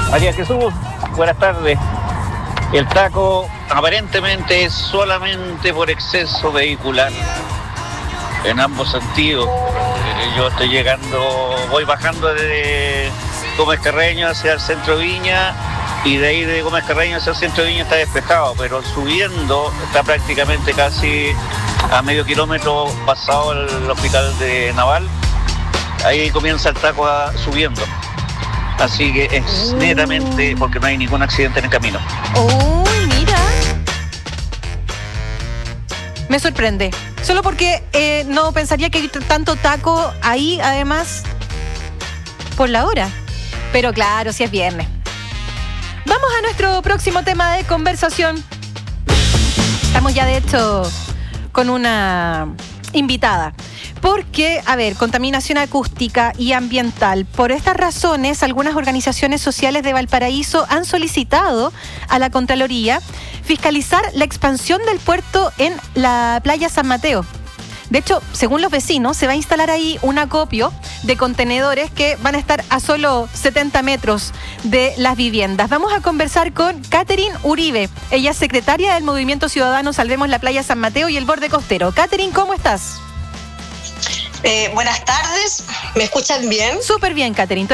María Jesús, buenas tardes. El taco aparentemente es solamente por exceso vehicular en ambos sentidos. Yo voy bajando de Gómez Carreño hacia el centro de Viña y de ahí de Gómez Carreño hacia el centro de Viña está despejado, pero subiendo está prácticamente casi a medio kilómetro pasado el hospital de Naval. Ahí comienza el taco subiendo. Así que es netamente porque no hay ningún accidente en el camino. Uy, mira. Me sorprende. Solo porque no pensaría que hay tanto taco ahí, además, por la hora. Pero claro, si es viernes. Vamos a nuestro próximo tema de conversación. Estamos ya, de hecho, con una invitada. Porque, contaminación acústica y ambiental. Por estas razones, algunas organizaciones sociales de Valparaíso han solicitado a la Contraloría fiscalizar la expansión del puerto en la playa San Mateo. De hecho, según los vecinos, se va a instalar ahí un acopio de contenedores que van a estar a solo 70 metros de las viviendas. Vamos a conversar con Catherine Uribe. Ella es secretaria del Movimiento Ciudadano Salvemos la Playa San Mateo y el Borde Costero. Catherine, ¿cómo estás? Buenas tardes, ¿me escuchan bien? Súper bien, Catherine.